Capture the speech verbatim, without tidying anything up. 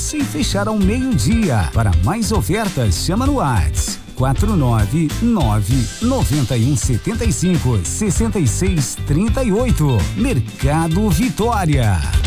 sem fechar ao meio-dia. Para mais ofertas, chama no WhatsApp quatro nove nove nove um sete cinco seis seis três oito. Mercado Vitória.